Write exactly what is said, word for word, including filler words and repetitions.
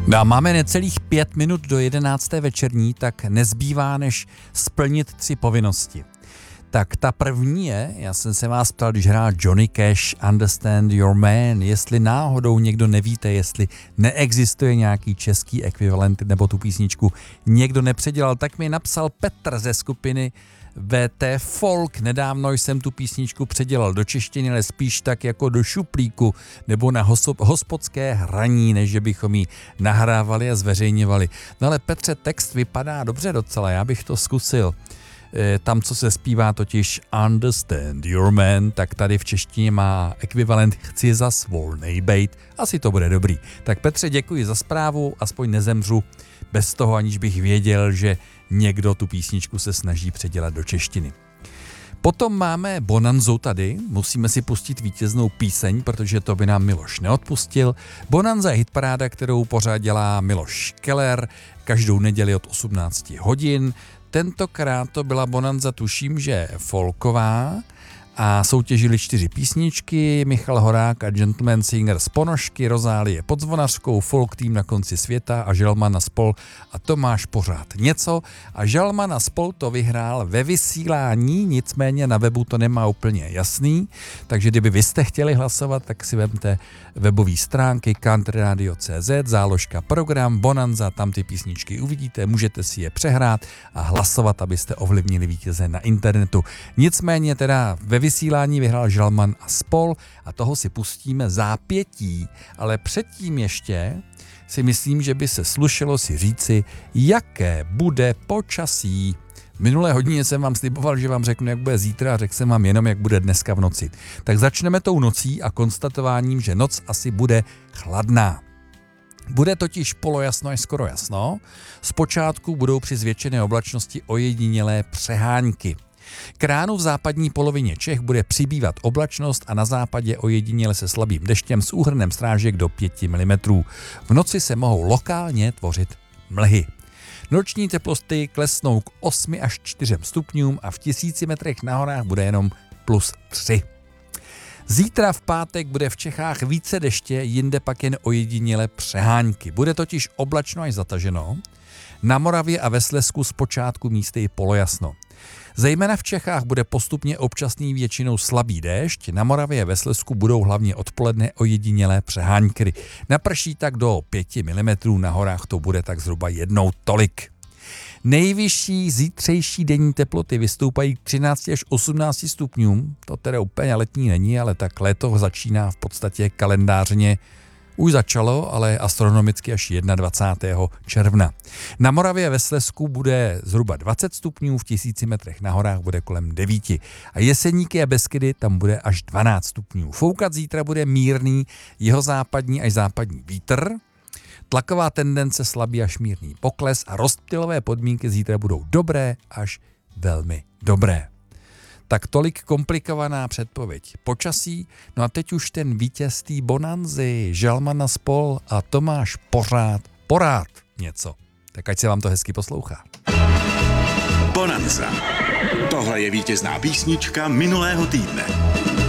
No a máme necelých pět minut do jedenácté večerní, tak nezbývá než splnit tři povinnosti. Tak ta první je, já jsem se vás ptal, když hrál Johnny Cash Understand Your Man, jestli náhodou někdo nevíte, jestli neexistuje nějaký český ekvivalent nebo tu písničku někdo nepředělal, tak mi napsal Petr ze skupiny V T Folk. Nedávno jsem tu písničku předělal do češtiny, ale spíš tak jako do šuplíku nebo na hospodské hraní, než že bychom ji nahrávali a zveřejňovali. No ale Petře, text vypadá dobře docela, já bych to zkusil. Tam, co se zpívá totiž Understand Your Man, tak tady v češtině má ekvivalent Chci zas volnej bejt. Asi to bude dobrý. Tak Petře, děkuji za zprávu, aspoň nezemřu bez toho, aniž bych věděl, že někdo tu písničku se snaží předělat do češtiny. Potom máme Bonanzu tady, musíme si pustit vítěznou píseň, protože to by nám Miloš neodpustil. Bonanza je hitparáda, kterou pořád dělá Miloš Keller každou neděli od osmnáct hodin. Tentokrát to byla Bonanza, tuším, že folková, a soutěžili čtyři písničky, Michal Horák a Gentleman Singer z Ponožky, Rozálie pod Zvonařskou, Folk tým Na konci světa a Želman a spol a Tomáš pořád něco. A Želman a spol to vyhrál ve vysílání, nicméně na webu to nemá úplně jasný, takže kdyby vy jste chtěli hlasovat, tak si vemte webové stránky country radio tečka cé zet, záložka program, Bonanza, tam ty písničky uvidíte, můžete si je přehrát a hlasovat, abyste ovlivnili vítěze na internetu. Nicméně teda ve vysílání vyhrál Žalman a spol a toho si pustíme zápětí, ale předtím ještě si myslím, že by se slušelo si říci, jaké bude počasí. V minulé hodině jsem vám sliboval, že vám řeknu, jak bude zítra, a řekl jsem vám jenom, jak bude dneska v noci. Tak začneme tou nocí a konstatováním, že noc asi bude chladná. Bude totiž polojasno až skoro jasno. Zpočátku budou při zvětšené oblačnosti ojedinělé přehánky. K ránu v západní polovině Čech bude přibývat oblačnost a na západě ojediněle se slabým deštěm s úhrnem srážek do pět milimetrů. V noci se mohou lokálně tvořit mlhy. Noční teploty klesnou k osmi až čtyřem stupňům a v tisíci metrech na horách bude jenom plus tři. Zítra v pátek bude v Čechách více deště, jinde pak jen ojediněle přehánky. Bude totiž oblačno až zataženo. Na Moravě a ve Slezsku zpočátku místy i polojasno. Zejména v Čechách bude postupně občasný většinou slabý déšť, na Moravě a ve Slezsku budou hlavně odpoledne ojedinělé přehánky. Naprší tak do pěti milimetrů, na horách to bude tak zhruba jednou tolik. Nejvyšší zítřejší denní teploty vystoupají k třinácti až osmnácti stupňům, to teda úplně letní není, ale tak léto začíná v podstatě kalendářně. Už začalo, ale astronomicky až dvacátého prvního června. Na Moravě a ve Slezsku bude zhruba dvacet stupňů, v tisíci metrech na horách bude kolem devíti. A Jeseníky a Beskydy tam bude až dvanáct stupňů. Foukat zítra bude mírný jihozápadní až západní vítr. Tlaková tendence slabý až mírný pokles a rozptylové podmínky zítra budou dobré až velmi dobré. Tak tolik komplikovaná předpověď počasí. No a teď už ten vítěz té Bonanzy, Žalman a spol a Tomáš pořád, porád něco. Tak ať se vám to hezky poslouchá. Bonanza. Tohle je vítězná písnička minulého týdne.